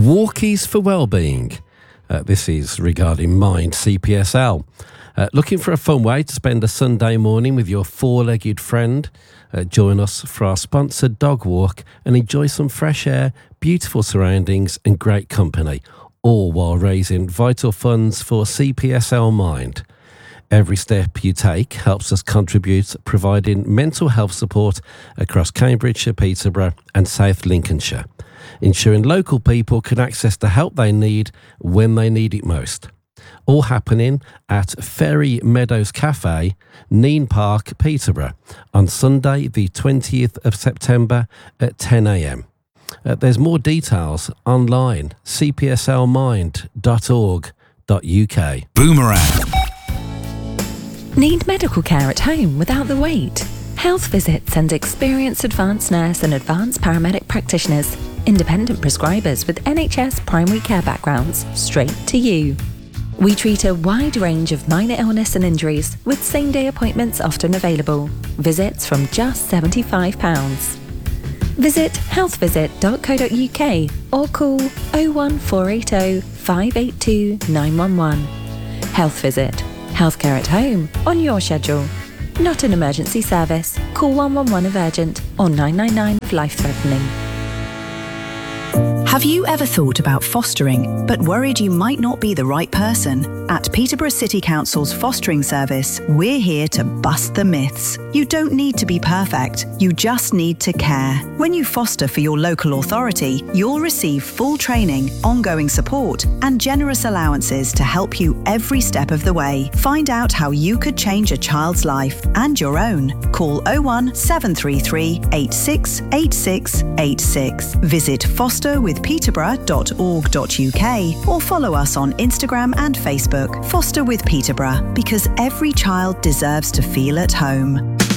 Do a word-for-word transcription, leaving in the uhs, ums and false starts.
Walkies for Wellbeing. Uh, this is regarding Mind C P S L. Uh, looking for a fun way to spend a Sunday morning with your four-legged friend? Uh, join us for our sponsored dog walk and enjoy some fresh air, beautiful surroundings and great company, all while raising vital funds for C P S L Mind. Every step you take helps us contribute, providing mental health support across Cambridgeshire, Peterborough and South Lincolnshire, ensuring local people can access the help they need when they need it most. All happening at Ferry Meadows Cafe, Neen Park, Peterborough, on Sunday the twentieth of September at ten a m. Uh, there's more details online, c p s l mind dot org dot u k. Boomerang. Need medical care at home without the wait? Health Visit sends experienced advanced nurse and advanced paramedic practitioners, independent prescribers with N H S primary care backgrounds, straight to you. We treat a wide range of minor illness and injuries, with same-day appointments often available. Visits from just seventy-five pounds. Visit health visit dot co dot u k or call oh one four eight oh, five eight two, nine one one. Health Visit. Healthcare at home, on your schedule. Not an emergency service. Call one one one if urgent or nine nine nine if life-threatening. Have you ever thought about fostering, but worried you might not be the right person? At Peterborough City Council's fostering service, we're here to bust the myths. You don't need to be perfect, you just need to care. When you foster for your local authority, you'll receive full training, ongoing support, and generous allowances to help you every step of the way. Find out how you could change a child's life and your own. Call oh one seven three three, eight six eight six eight six. Visit foster with peterborough dot org dot u k or follow us on Instagram and Facebook. Foster with Peterborough, because every child deserves to feel at home.